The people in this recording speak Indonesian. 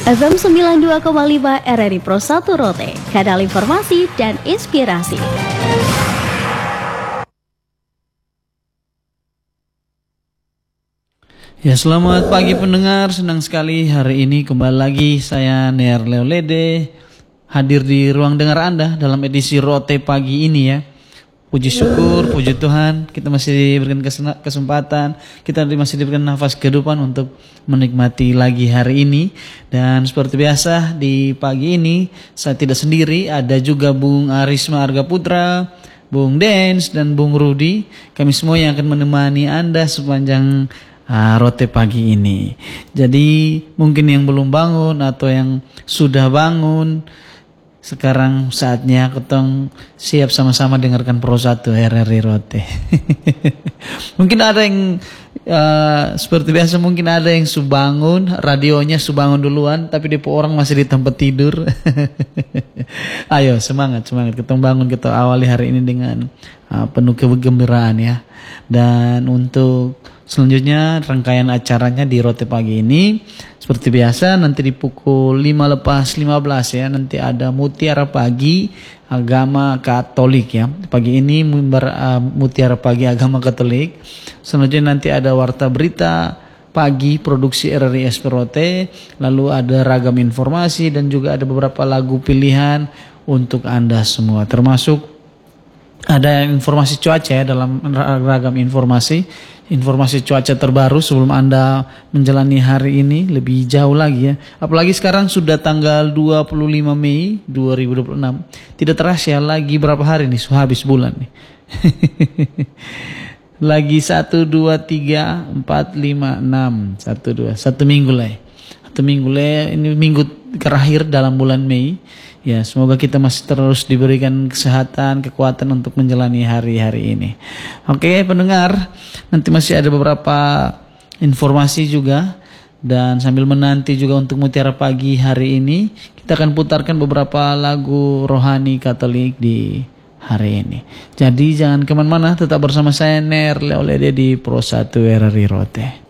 FM 92,5 RRI Pro 1 Rote, kanal informasi dan inspirasi. Ya, selamat pagi pendengar, senang sekali hari ini kembali lagi saya Ner Leolede hadir di ruang dengar Anda dalam edisi Rote pagi ini ya. Puji syukur, puji Tuhan, kita masih diberikan kesempatan, kita masih diberikan nafas kehidupan untuk menikmati lagi hari ini. Dan seperti biasa di pagi ini saya tidak sendiri, ada juga Bung Arisma Arga Putra, Bung Dens dan Bung Rudi. Kami semua yang akan menemani Anda sepanjang Rote pagi ini. Jadi mungkin yang belum bangun atau yang sudah bangun, sekarang saatnya ketong siap sama-sama dengarkan Pro 1 RRI Rote. Mungkin ada yang seperti biasa, mungkin ada yang subangun, radionya subangun duluan, tapi depo orang masih di tempat tidur. Ayo semangat ketong bangun, kita awali hari ini dengan penuh kegembiraan ya. Dan untuk selanjutnya rangkaian acaranya di Rote pagi ini seperti biasa nanti di pukul 5:15 ya, nanti ada Mutiara Pagi Agama Katolik ya. Pagi ini Mutiara Pagi Agama Katolik. Selanjutnya nanti ada Warta Berita Pagi produksi RRI SP Rote, lalu ada ragam informasi dan juga ada beberapa lagu pilihan untuk Anda semua, termasuk ada informasi cuaca ya, dalam ragam informasi cuaca terbaru sebelum Anda menjalani hari ini lebih jauh lagi ya. Apalagi sekarang sudah tanggal 25 Mei 2026. Tidak terasa ya, lagi berapa hari nih, sudah habis bulan nih. Lagi 1, 2, 3, 4, 5, 6 1, 2, 1 minggu lah ya. 1 minggu lah, ini minggu terakhir dalam bulan Mei. Ya, semoga kita masih terus diberikan kesehatan, kekuatan untuk menjalani hari-hari ini. Oke, pendengar, nanti masih ada beberapa informasi juga. Dan sambil menanti juga untuk Mutiara Pagi hari ini, kita akan putarkan beberapa lagu rohani Katolik di hari ini. Jadi jangan kemana-mana, tetap bersama saya Ner Leolede di Pro 1 RRI Rote.